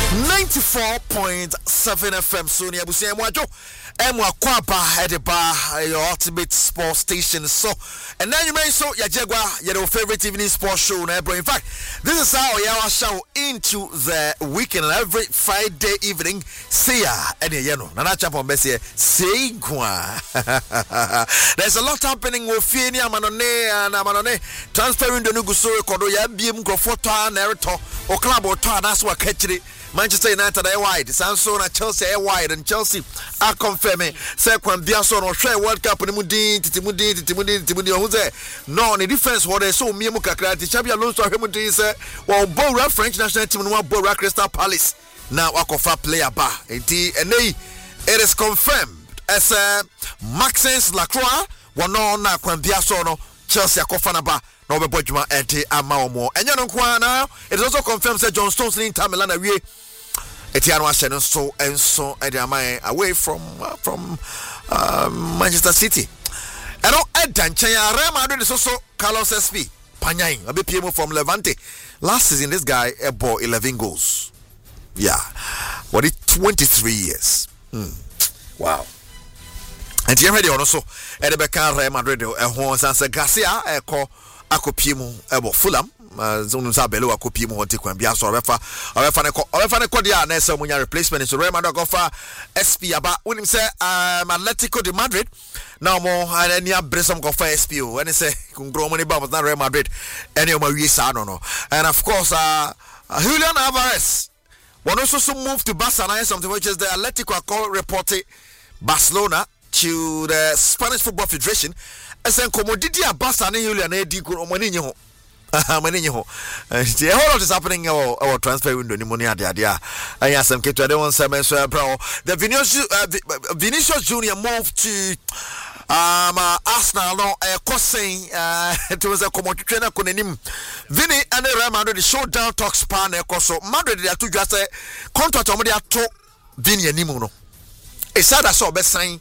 94.7 FM Sonia Busia Mwajo Emwa Kwaba Edeba your ultimate sports station. So and then you may so your Jaguar your favorite evening sports show. In fact, this is how our show into the weekend every Friday evening. See ya any Nana Champion Bessie say there's a lot happening with Finia Manone and Amanone transferring the Nuguso Kodo Yabim Grofota Nerito or Club or Tan. That's what catch it. Manchester United are wide. Samson and Chelsea are wide, and Chelsea are confirming. Second, Biason or share World Cup in Mudi, who's there? No, the defense what they saw Miamuka, Chabia Alonso, Hemudi say, well, Bora French national team and one Bora Crystal Palace. Now, Akofa player bar. And it is confirmed as Maxence Lacroix, one on Biasono, Chelsea Kofanaba. No be bojuma ete amaomo enye no kwa na it is also confirmed that John Stones in Inter Milan awie etiano ahye no so enso ede amai away from Manchester City eno edan chen ya Real Madrid so Carlos SP Panyain abepiem from Levante last season this guy bought 11 goals what is 23 years wow. And you ready also Edebeka Real Madrid Sanse Garcia Akopiemu ebo Fulham zonu zabelo akopiemu hote kwa bia so obefa ne kodia na ese munya replacement so Real Madrid go fa SP aba wonim say Atletico de Madrid now mo ani abresom go fa SP o when say kungro mo ni ba na Real Madrid any o ma wi sa no and of course Julian Alvarez one also moved to Barcelona something which is the Atletico call reported Barcelona to the Spanish Football Federation as en commodity a Barca na Julian Edi ko omani nyi ho amani ho a whole lot is happening our transfer window ni money ade aya some keto de won seven so bro the Vinicius Junior moved to Arsenal no Kosen it was a commodity trainer konenim Vini and Real Madrid the showdown talks pan e koso Madrid dey to just contract omode ato Vini animu no e sada so be sign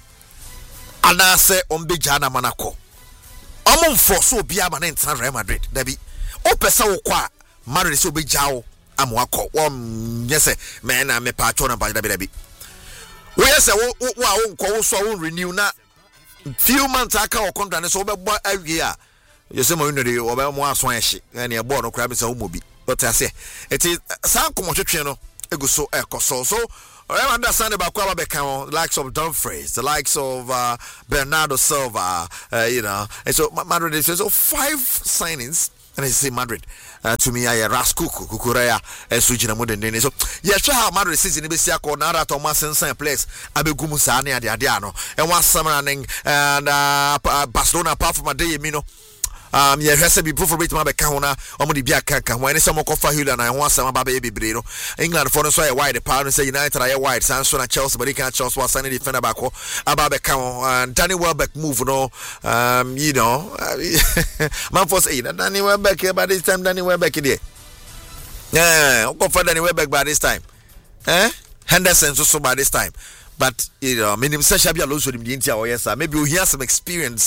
anase ombejana manako omumfo so bia ma na Real Madrid dabi o pesa wo kwa Madrid so bejao amwako yese me na me pa cho na ba dabi we yese wo nko wo so wo renew na few months aka wo contract so be bo awie a yese mo yunere wo be mo aso ehye na e bo no kra be se wo mobi but I say it is san komotwetwe no egu so ekoso so I understand about the likes of Dumfries, the likes of Bernardo Silva, and so Madrid is so 5 signings, and I say Madrid to me, I Raskuku, Kukurea, and Sujina Mudden. So, yes, how Madrid sees in the Bessia Cornara, Thomas and Saint Place, Abegumusani, and Adiano, and one summer running, and Barcelona, apart from a day, yeah, has to be proof of it. My Kahuna, Omodi Biaka, when some of Julian, I want some baby Brino. England for us, wide the power say United are wide, Sanson and Chelsea, but he can't Chelsea was signing defender back Ababekao and Danny Welbeck move, man for say Danny Welbeck here by this time, Danny Welbeck here. Yeah, go for Danny Welbeck by this time. Henderson so by this time. But minimum Sasha Alonso in the India or yes, maybe we hear some experience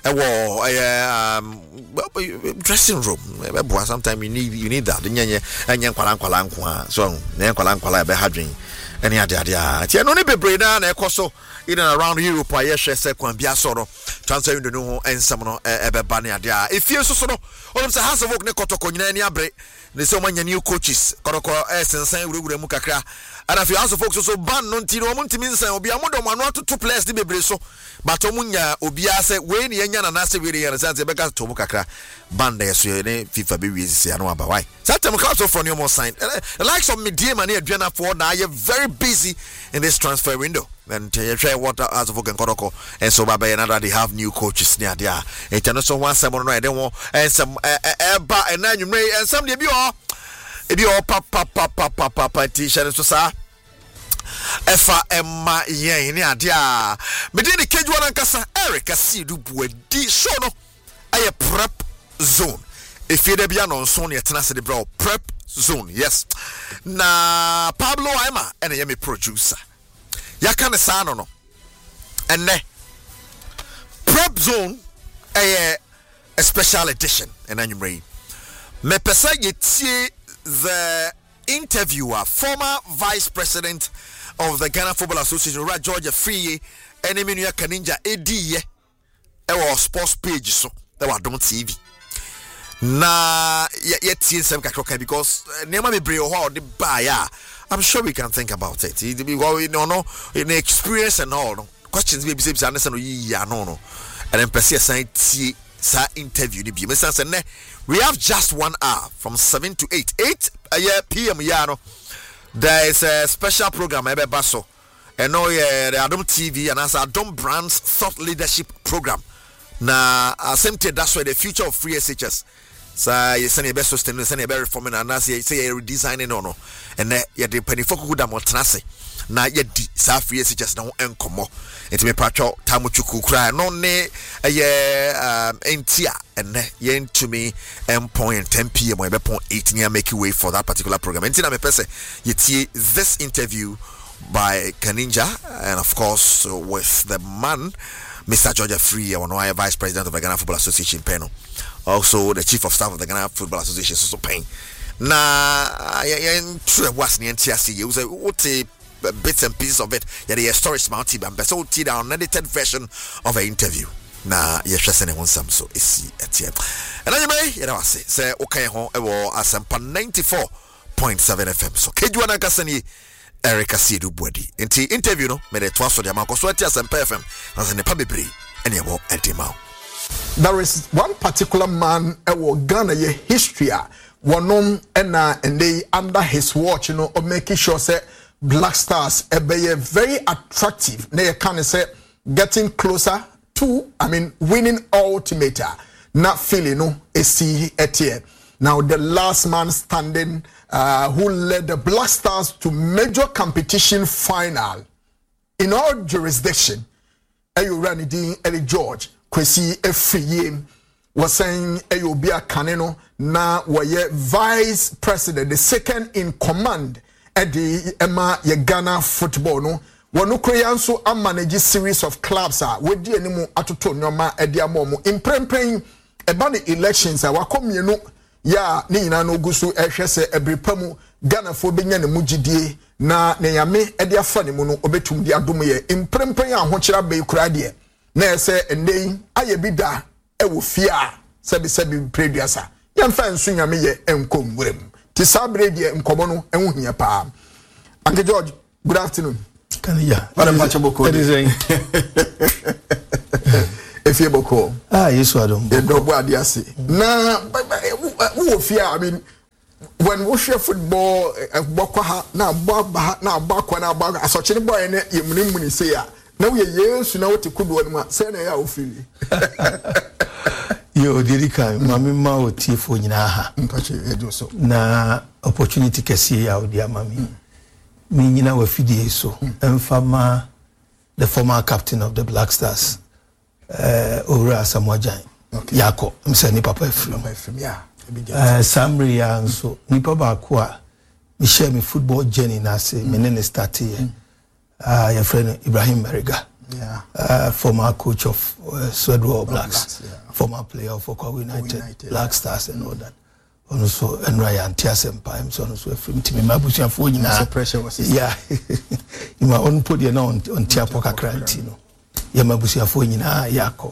dressing room. Sometimes you need that. And so any idea. No be breda na ekoso in and around Europe I share second bia soro transfer the no and some no ebeba na dia. If you so no all say has of work ne kotoko nyina ni abre. They say many new coaches koroko sensan wure mu kakra. And if you ask folks so ban no ntino omuntimi nsan obi amodo mano to players di bebre so but omunya obi ase we ne nya na ase we ne yan say beka to mu kakra ban there so ne FIFA be we say no aba why satem class of from your sign like some medium and aduana for na you very busy in this transfer window and try what as of koroko and so baba another they have new coaches near there and so one some no they want and some eba and now you may and some dey be all ebi o papa t-shirt so sa efa emma yen ni ade a me dey the cage one ankasa Eric Asidu buadi show no aye prep zone if you dey bia no so na etena se de bro prep zone yes na Pablo Aima and me producer yaka ne sa no enne prep zone a special edition and anyway me pesa yetie the interviewer, former vice president of the Ghana Football Association, George Free, enemy Nuya Kaninja, AD, our sports page, so that was Dom TV. Na yet see some kakroka because Nema me bring how the buyer. I'm sure we can think about it. It be well, no, in experience and all. No. Questions maybe say understand no. And then Percy assign sa interview ni bi. We have just 1 hour from 7 to 8. 8 p.m. No. There is a special program ebe baso. And no the Adom TV and as Adom Brands Thought Leadership Program. Na same thing that's why the future of free SHS. So you send your best sustain, send your very forming and say you're redesigning no. And then you the penny for good amotrase. Na ye di sa free SHS na enkomo. Enti me patcho tamuchuku kra no ne entia and ye ntumi point 10 p.m. or point 8 near make way for that particular program. Enti na me pese ye this interview by Kaninja and of course with the man Mr. George Free, our vice president of the Ghana Football Association, Peno. Also the chief of staff of the Ghana Football Association, so Pain. Na true was near TSC. You say what bits and pieces of it. Yeah, the story smart but so down unedited version of an interview. Na yes, anyone some so is at and anyway, you know, say okay, home as 94.7 FM. So Kejuana Kasani. Erica Sidu Bwedi. Inti interview no me de twaso de amako so ati asem FM na se ne pa bebre ene wo edimao. There is one particular man ewo Ghana ye history a wonom ena ende under his watch you know of making sure say Black Stars be very attractive na ye can say getting closer to winning ultimate not feeling no esi etie. Now the last man standing who led the Black Stars to major competition final in all jurisdiction. Ayo Ranidin Eli George Kwesi Efriye was saying Ayo Bia Kaneno na waye vice president, the second in command at the Emma Ghana football no. Wanu Koyanso a manage series of clubs we di enimu atoto nyoma ediamomo in prempren about the elections wakomienu ya ni nyina no gusu ehwese ebripamu Ghana fo benya ne mugidie na ne yame ede afa ne mu no obetum di adom ye imprempen ahokira be kura de na ese endei aye bi da ewo fia sebi preduasa yamfa nsu nyame ye enkom wurem ti sabre de enkomo no enwo hia pa. Uncle George, good afternoon. Kaniya what about Chaboko? It is if you boko yes wadom the double adiasi na wo fear when we share football boko ha na ba na bakwa na ba asoche boy ne yemuni say ya na we yesu na wote kudu wonu ma say na ya ofili yo dirika mami ma otifo nyina ha mpache ejo so na opportunity kesi ya odi amami mi nyina wa fidie so emfama the former captain of the Black Stars Ora Samoajan Yako mse ni papa efrim yeah Samri ya nso nipa ba ko a mi share me football journey na se me ne start here your friend Ibrahim Mariga former coach of Swedwell Blacks former player of Okwa United Black Stars and all that also Enraya Antiasempa so also efrim timi mabusia fo nyina pressure was yeah you ma on put you now on Tiapo Kakranti no Yamabusiafo nyina yako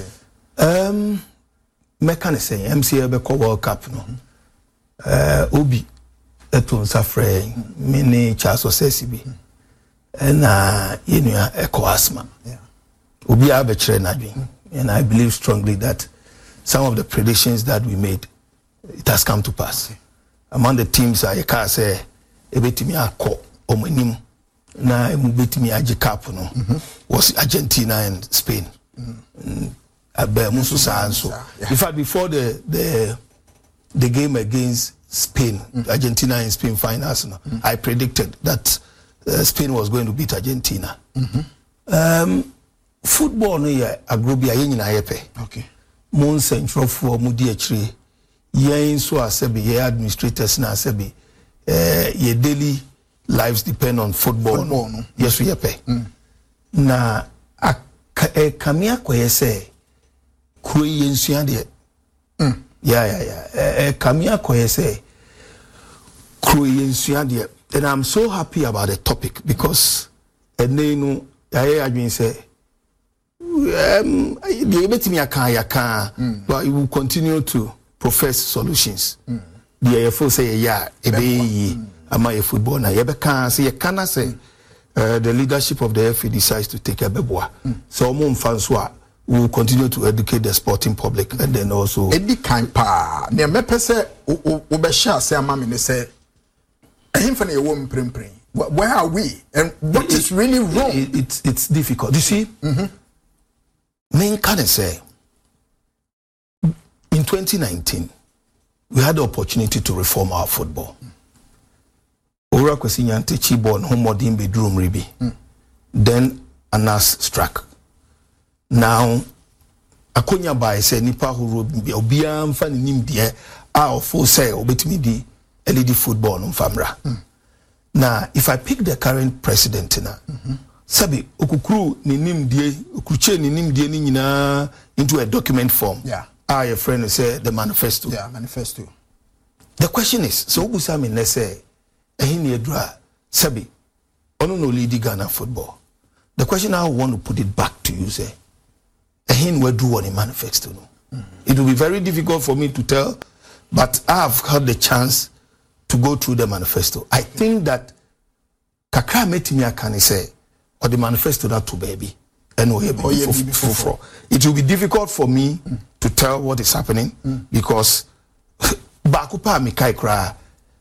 mekane say MCA be call World Cup no obi eto nsafre mini Charles Osesibi na yenua eko asma obi abekire nadwen and I believe strongly that some of the predictions that we made it has come to pass among the teams I can say ebetimi akọ omanim na emubetimi agi cup no was Argentina and Spain musu sanso in fact before the game against Spain Argentina and Spain finals no I predicted that Spain was going to beat Argentina football no ya agrobia yenyina yepe okay mon central for mudi akire yen so asebi ye administrators na asebi ye daily lives depend on football no yes we pay na kamia koye say kuro yensua de kamia koye say And I'm so happy about the topic because I say but we will continue to profess solutions. The AFO say am I a football now? The leadership of the FA decides to take a beboa. So we will continue to educate the sporting public and then also Eddie Kampa. Ne me pese obesha say amame say ehimfa na yewom prempren. Where are we? And what is really wrong? It's difficult. You see? Me can say in 2019 we had the opportunity to reform our football. Ora kwesinya ntechi ball no modern bedroom ribi. Then Anas struck. Now akonya by say nipa huru obia mfa nim de a ofo say obetimi di LED football no famra. Now if I pick the current president na sabi okukuru ni nim die okuche ni nim die ni nyina into a document form. Yeah. Your friend say the manifesto. Yeah, manifesto. The question is, so obusa me say ehini edra sabi ono no lead Ghana football. The question I want to put it back to you say ehin we do on a manifesto no. It will be very difficult for me to tell, but I have had the chance to go through the manifesto. I think that kakra metimi akane say or the manifesto that to baby and it will be difficult for me to tell what is happening because bakupa mi kai kra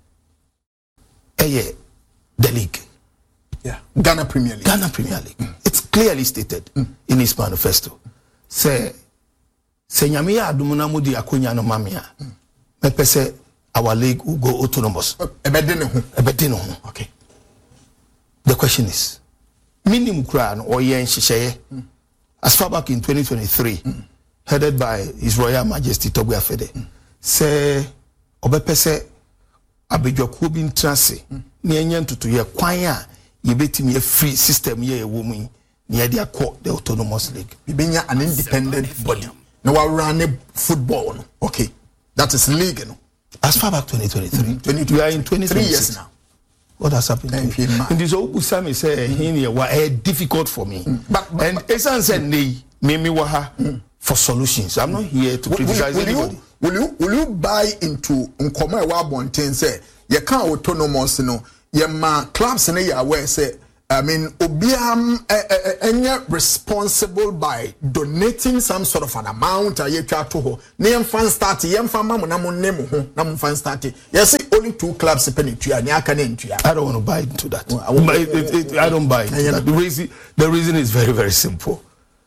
the league. Yeah. Ghana Premier League. It's clearly stated in his manifesto. Say nyame ya adumuna mudi akonya no mamia. Me pese our league will go autonomous. Ebede no ho. Okay. The question is minimum kra no oyen hihye as far back in 2023 headed by His Royal Majesty Togbu Afede say obepese abedwakuo bi ntrase na enya ntutu ye kwan a yebetimi free system ye ewomu ni ye dia call the autonomous league bibenya an independent body no wa run football no. Okay, that is league no. As far back 2023 we are in 2023 years now. What has happened? And this Usami say here was difficult for me. And Esan said me waha for solutions. I'm not here to criticize anybody. Will you buy into Nkoma wa bonten say you can't autonomous no ye ma clubs na ya where say I mean obiam responsible by donating some sort of an amount a yetwa to ho na yem fan start yem fan mamu na mo nemu ho na mo fan start yes only 2 clubs penetua ni aka na ntua. I don't want to buy into that. I don't buy into that. The reason is very, very simple.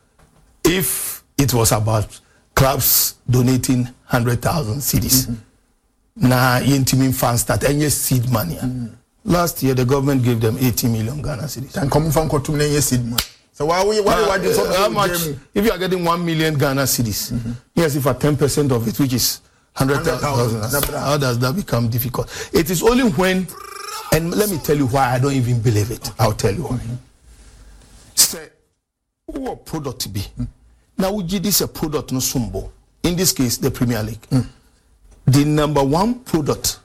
If it was about clubs donating 100,000 cedis na yentimi fan start any seed money. Last year, the government gave them 80 million Ghana cedis. And coming from Kotumne, seed money. So why how much? If you are getting 1 million Ghana cedis, yes, if at 10% of it, which is 100,000, how does that become difficult? It is only when, and let me tell you why I don't even believe it. I'll tell you why. Say, what product to be? Now, we give this a product no sumbo. In this case, the Premier League. The number one product.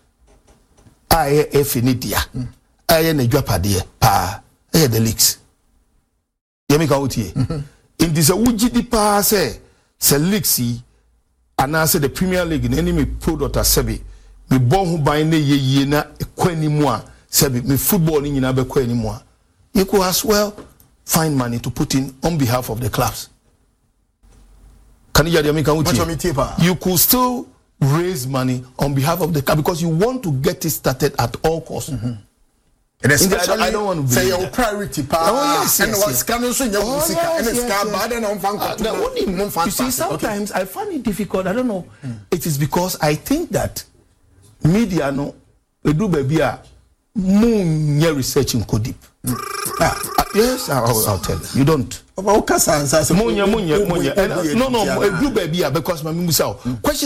I Nidia. I ne Japadia. Pa. I the leaks. Yemika Uti. In this a Wujidi pa say leaksy and I say the Premier League in enemy product as Sebi. Me born who buy ne ye na equeni moi. Sebi me football in abe kweni moi. You could as well find money to put in on behalf of the clubs. Can you Yemika Uti? You could still raise money on behalf of the club because you want to get it started at all costs. And especially, I don't want to say your priority part. You see, sometimes I find it difficult. I don't know. It is because I think that media no do baby moon research in Kodip. Yes, I'll tell you. You don't. No, baby, because my question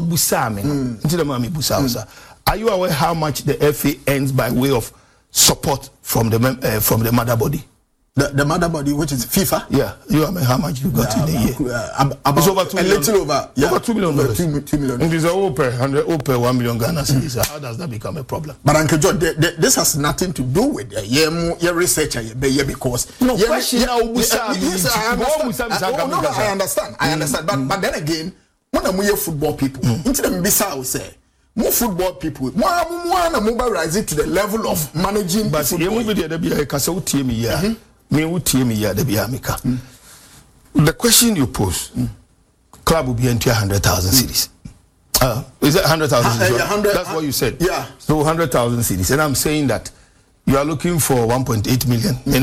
are you aware how much the FA earns by way of support from the mother body? The mother body, which is FIFA. Yeah, how much you got in a year? About it's over 2 million. A little over. Yeah. Over $2 million. 2 million. It is over 1 million Ghana cedis. How does that become a problem? But Uncle John, this has nothing to do with your researcher, because no question. I understand. But then again, when we are football people, into the Bissau say. More football people, more mobilize it to the level of managing. But the question you pose, club will be into 100,000 cities. Is that 100,000? That's what you said. Yeah. So 100,000 cities, and I'm saying that you are looking for 1.8 million in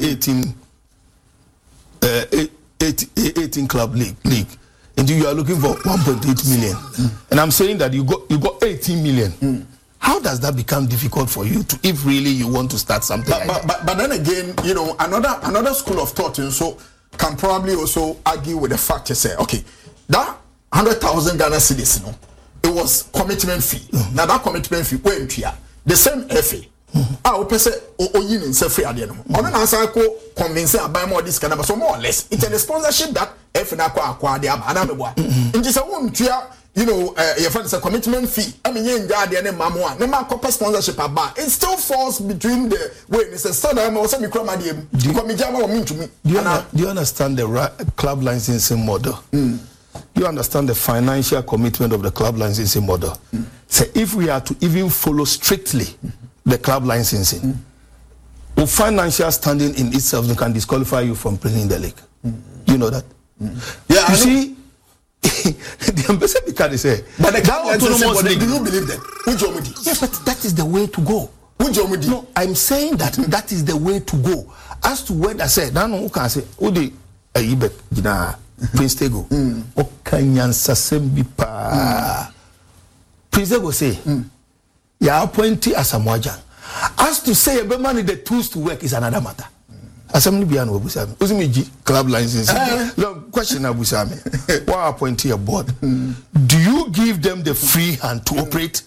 the 18 club league. And you are looking for 1.8 million, and I'm saying that you got 18 million. How does that become difficult for you to, if really you want to start something? But then again, another school of thought, and so can probably also argue with the fact to say, okay, that 100,000 Ghana cedis, it was commitment fee. Now that commitment fee went here. The same FA. Pese oyin in free at the end. On an answer, convince I buy more this kind of so more or less. It's a sponsorship that FNACO acquired the Anamwa. In just a one tier, your friends a commitment fee. I mean, you got the name Mamma, no matter copper sponsorship about. It still falls between the way it's a son. I'm also micromadium. Do you come to me? Do you understand the club licensing model? You understand the financial commitment of the club licensing model? So if we are to even follow strictly the club licensing, or financial standing in itself can disqualify you from playing the league. You know that? Yeah, you see, the ambassador can say, but the autonomous league. Do you believe that? Yes, but that is the way to go. No, I'm saying that that is the way to go. As to what I said, now who can say, Udi Ayibek Gina Prince Tego, Okanyan Sasembi pa. Prince Tego say. You are appointed as a Samoajan. As to say a money the tools to work is another matter. Assembly beyond Wabusami. Usimi club license. Question Abusami. Why appoint a board? Do you give them the free hand to operate?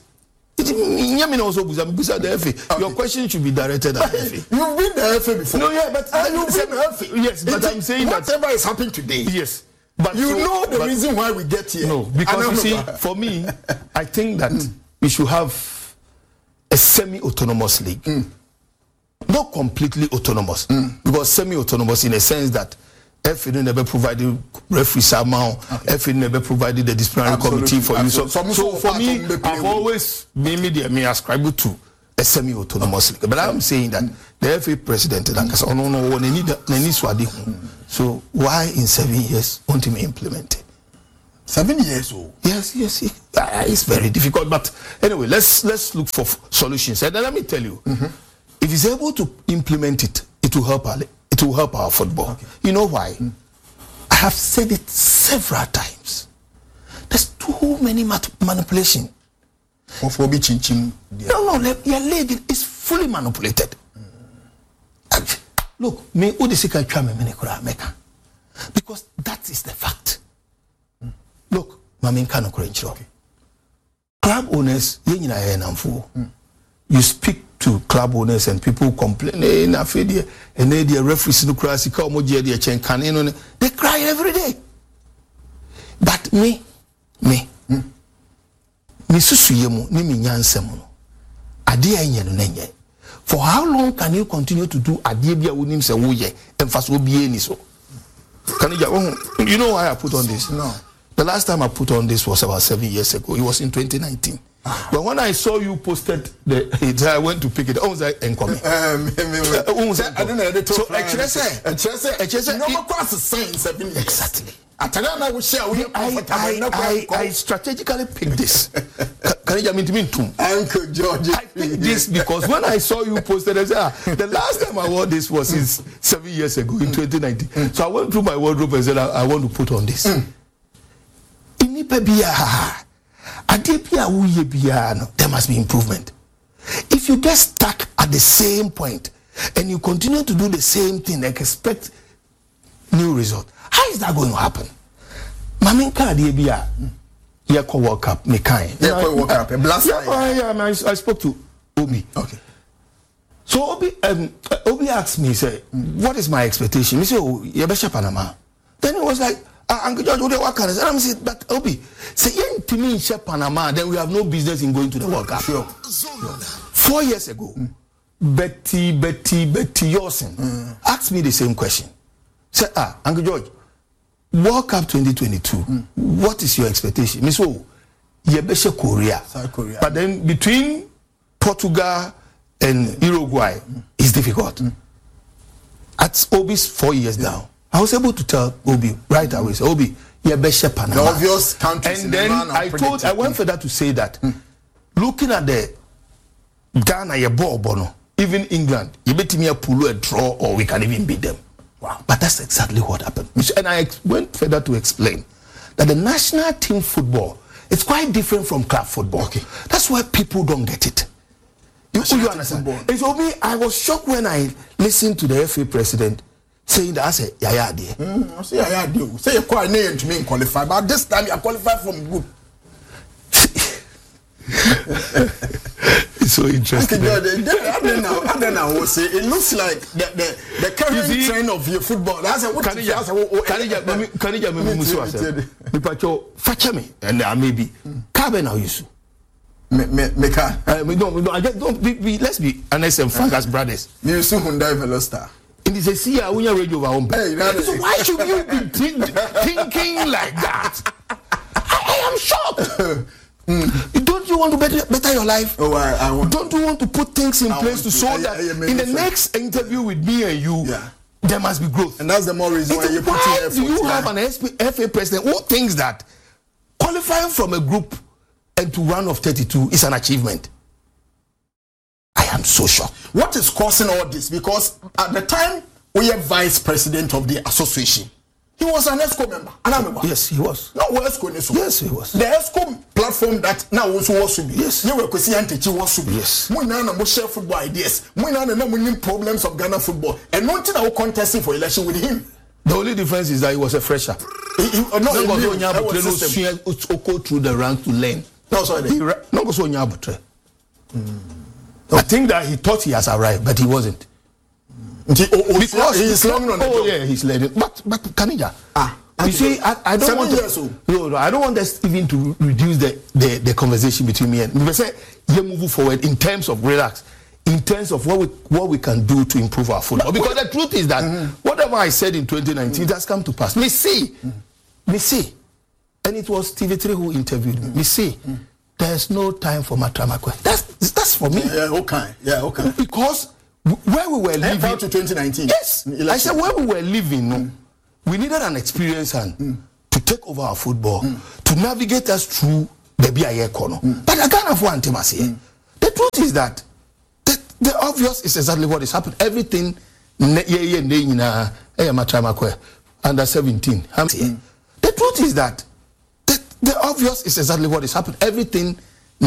Your question should be directed at FA. You've been the FA before. No, yeah, but you've been the FA. Yes, but I'm saying that whatever is happening today. Yes. But know the reason why we get here. No, because you see, for me, I think that we should have a semi-autonomous league. Not completely autonomous, because semi-autonomous in a sense that FA never provided referees amount, FA never provided the disciplinary committee for you. So for me, I've always made me ascribe to a semi-autonomous league. But I'm saying that the FA president, so why in 7 years won't he implement it? 7 years old. Yes. It's very difficult. But anyway, let's look for solutions. And then let me tell you, if he's able to implement it, it will help our football. Okay. You know why? I have said it several times. There's too many manipulation. No, your lady is fully manipulated. Look, me because that is the fact. Look, Mamin Kano Kurencho. Club owners, you speak to club owners and people complain, and the referees they cry every day. But me, for how long can you continue to do Adibia Unim Sawuye and Fasobi so? You know why I put on this? No. The last time I put on this was about 7 years ago. It was in 2019. But when I saw you posted I went to pick it. I was like, incoming. I don't know. So, exactly. I strategically picked this. Uncle George. I picked this because when I saw you posted, I said, the last time I wore this was 7 years ago in 2019. So I went through my wardrobe and said, I want to put on this. There must be improvement. If you get stuck at the same point and you continue to do the same thing and expect new result, how is that going to happen? World Cup, I spoke to Omi. Okay. So So Obi asked me, say, what is my expectation? He said, oh, you better Panama. Then he was like, Uncle George, what can I say? And I said, but Obi, say, to me, Panama, then we have no business in going to the World Cup. Sure. 4 years ago, Betty Yosin asked me the same question. Say, Uncle George, World Cup 2022, what is your expectation? Me so, you better Korea. South Korea. But then between Portugal and Uruguay, it's difficult. At Obi's 4 years now, I was able to tell Obi right away, say, Obi, you better Panama. The obvious countries. And then I went further to say that, looking at the Ghana, your ball, Bono, even England, you bet me a pull a draw or we can even beat them. Wow. But that's exactly what happened. And I went further to explain that the national team football is quite different from club football. Okay. That's why people don't get it. You understand? And so I was shocked when I listened to the FA president saying that I said, Yaya dear. I say Yaya dear. Say you quite name to me qualify, but this time you qualify from group. It's so interesting. I don't know. Say it looks like the current trend of your football. That's what can you fetch me and maybe Kabe now you I just don't be let's be honest and frank as brothers. You soon Hyundai Veloster. And it's a see when you radio over home. So why should you be thinking like that? I am shocked. Don't you want to better your life? Oh, I want. Don't you want to put things in place to show that in the next interview with me and you, there must be growth? And that's the more reason why you're putting effort. Do you have an FA president who thinks that qualifying from a group and to run of 32 is an achievement? I am so shocked. What is causing all this? Because at the time we are vice president of the association, he was an ESCO member. Yes, he was. No, ESCO. Yes, he was. The ESCO platform that now also was to be. Yes. You were question was to be. Yes. We now share football ideas. We now know problems of Ghana football. And not in our contesting for election with him. The only difference is that he was a fresher. He through the rank to learn. No, sorry. I think that he thought he has arrived, but he wasn't. Because he's long on the job. Yeah, he's learning. But Kanija, you see, I don't want to. I don't want us even to reduce the conversation between me and. We say you move forward in terms of relax, in terms of what we can do to improve our football. Because the truth is that whatever I said in 2019 it has come to pass. Me see, and it was TV3 who interviewed me. Me see. There's no time for Matramakwe. That's for me. Yeah, okay. Because where we were living to 2019. Yes, I said where we were living, we needed an experienced hand to take over our football, to navigate us through the BIA corner. But I can't afford Antimasi. The truth is that the obvious is exactly what is happening. Everything, under 17. The truth is that the obvious is exactly what is happening. Everything